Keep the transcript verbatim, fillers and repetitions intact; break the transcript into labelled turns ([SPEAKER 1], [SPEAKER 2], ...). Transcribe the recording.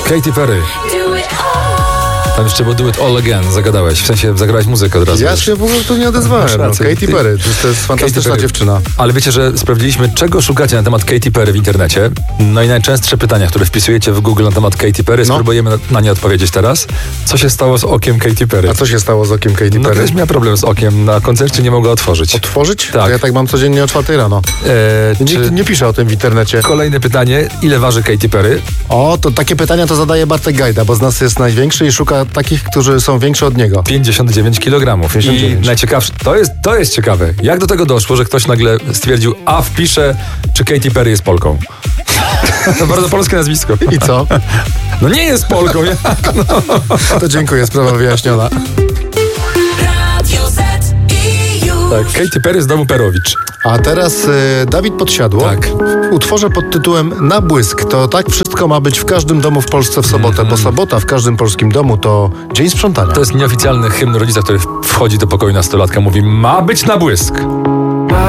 [SPEAKER 1] Katy Perry. Tam jeszcze był Do It All Again, zagadałeś, w sensie zagrałeś muzykę od razu.
[SPEAKER 2] Ja się w ogóle tu nie odezwałem. No, Katy Perry, to, to jest fantastyczna dziewczyna.
[SPEAKER 1] Ale wiecie, że sprawdziliśmy, czego szukacie na temat Katy Perry w internecie. No i najczęstsze pytania, które wpisujecie w Google na temat Katy Perry, no. Spróbujemy na, na nie odpowiedzieć teraz. Co się stało z okiem Katy Perry?
[SPEAKER 2] A co się stało z okiem Katy Perry?
[SPEAKER 1] No ktoś miał problem z okiem, na koncercie nie mogła otworzyć.
[SPEAKER 2] Otworzyć?
[SPEAKER 1] Tak.
[SPEAKER 2] To ja tak mam codziennie o czwartej rano. E, Nikt czy... nie pisze o tym w internecie.
[SPEAKER 1] Kolejne pytanie, ile waży Katy Perry?
[SPEAKER 2] O, to takie pytania to zadaje Bartek Gajda, bo z nas jest największy i szuka takich, którzy są większy od niego.
[SPEAKER 1] pięćdziesiąt dziewięć kilogramów.
[SPEAKER 2] pięćdziesiąt dziewięć.
[SPEAKER 1] I najciekawsze, to jest, to jest ciekawe. Jak do tego doszło, że ktoś nagle stwierdził, a wpisze, czy Katy Perry jest Polką? To bardzo polskie nazwisko.
[SPEAKER 2] I co?
[SPEAKER 1] No nie jest Polką. Jak? No.
[SPEAKER 2] To dziękuję, sprawa wyjaśniona.
[SPEAKER 1] Tak, Katy Perry z domu Perowicz.
[SPEAKER 2] A teraz y, Dawid Podsiadło.
[SPEAKER 1] Tak.
[SPEAKER 2] W utworze pod tytułem Na błysk. To tak wszystko ma być w każdym domu w Polsce w sobotę, mm-hmm. bo sobota w każdym polskim domu to dzień sprzątania.
[SPEAKER 1] To jest nieoficjalny hymn rodzica, który wchodzi do pokoju nastolatka, mówi, ma być na błysk.